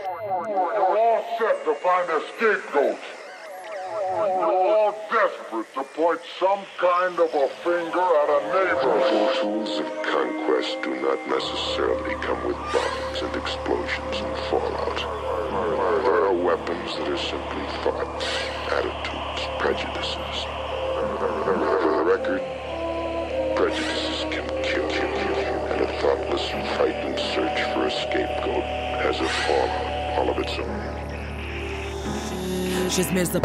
You're all set to find a scapegoat. You're all desperate to point some kind of a finger at a neighbor. The tools of conquest do not necessarily come with bombs and explosions and fallout. There are weapons that are simply thoughts, attitudes, prejudices. For the record, prejudices can kill, and a thoughtless and frightened search for a scapegoat has a fallout all of its own.